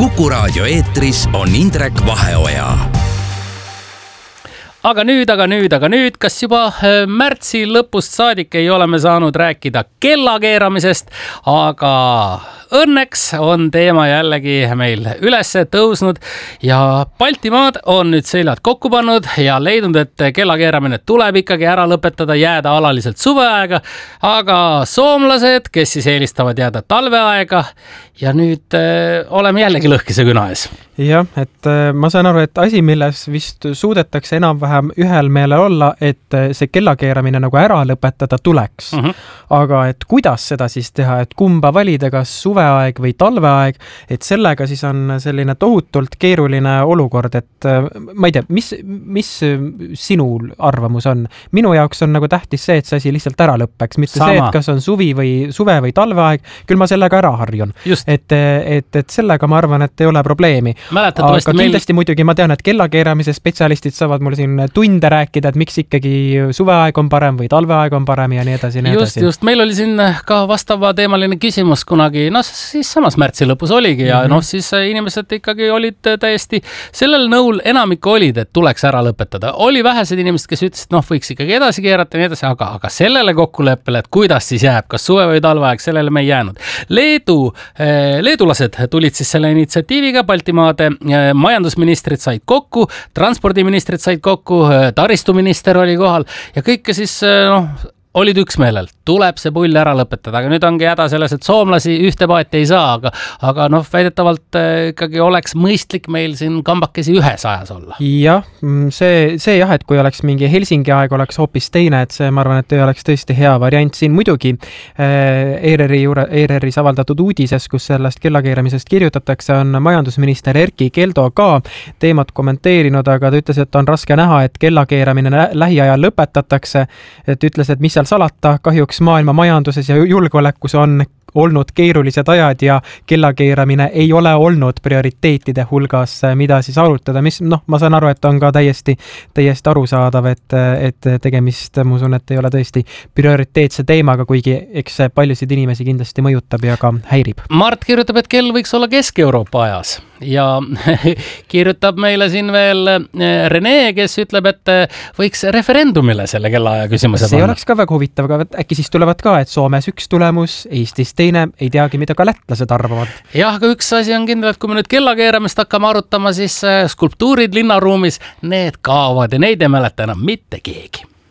Kuku Raadio eetris on Indrek Vaheoja. Aga nüüd, kas juba märtsi lõpust saadik ei ole me saanud rääkida kellakeeramisest, aga õnneks on teema jällegi meil üles tõusnud ja Baltimaad on nüüd seljad kokku pannud ja leidnud, et kellakeeramine tuleb ikkagi ära lõpetada, jääda alaliselt suveaega, aga soomlased, kes siis eelistavad jääda talveaega ja nüüd oleme jällegi lõhkise küna ees. Jah, et ma saan aru, et asi, milles vist suudetakse enam-vähem ühel meelel olla, et see kellakeeramine nagu ära lõpetada tuleks. Aga et kuidas seda siis teha, et kumba valida, kas suveaeg või talveaeg, et sellega siis on selline tohutult keeruline olukord, et ma ei tea, mis sinul arvamus on? Minu jaoks on nagu tähtis see, et see asi lihtsalt ära lõppeks, mitte see, et kas on suve või talveaeg, küll ma sellega ära harjun. Et sellega ma arvan, et ei ole probleemi. Aga kindlasti muidugi ma tean, et kellakeeramise spetsialistid saavad mulle siin tunde rääkida, et miks ikkagi suveaeg on parem või talveaeg on parem ja nii edasi. Just, meil oli siin ka vastava teemaline küsimus kunagi, siis samas märtsi lõpus oligi ja siis inimesed ikkagi olid täiesti sellel nõul, enamik olid, et tuleks ära lõpetada. Oli vähesed inimesed, kes ütlesid, võiks ikkagi edasi keerata ja nii edasi, aga sellele kokkuleppele, et kuidas siis jääb, kas suve või talveaeg, sellele me ei jäänud. Leedulased tulid siis selle initsiatiiviga, Baltimaade majandusministrid said kokku, transpordiministrid said kokku, taristuminister oli kohal ja kõike siis olid üksmeelel. Tuleb see pull ära lõpetada, aga nüüd ongi häda selles, et soomlasi ühte paati ei saa, aga väidetavalt ikkagi oleks mõistlik meil siin kambakesi ühes ajas olla. Jah, see jah, et kui oleks mingi Helsingi aeg, oleks hoopis teine, et see, ma arvan, et ei oleks tõesti hea variant siin. Muidugi ERR-is avaldatud uudises, kus sellest kellakeeramisest kirjutatakse, on majandusminister Erkki Keldo ka teemat kommenteerinud, aga ta ütles, et on raske näha, et kellakeeramine lähiajal lõpetatakse, et ütles, et mis seal salata, kahjuks maailma majanduses ja julgeolekus on olnud keerulised ajad ja kellakeeramine ei ole olnud prioriteetide hulgas, mida siis arutada, mis ma saan aru, et on ka täiesti arusaadav, et tegemist, ma usun, et ei ole tõesti prioriteetse teemaga, kuigi eks see paljusid inimesi kindlasti mõjutab ja ka häirib. Mart kirjutab, et kell võiks olla Kesk-Euroopa ajas ja kirjutab meile siin veel Rene, kes ütleb, et võiks referendumile selle kellaaja küsimuse panna. See oleks ka väga huvitav, aga äkki siis tulevad ka, et Soomes üks tulemus, Eestis teine, ei teagi, mida ka lätlased arvavad. Jah, aga üks asi on kindel, et kui me nüüd kellakeeramist hakkame arutama, siis skulptuurid linnaruumis, need kaovad ja neid ei mäleta enam mitte keegi.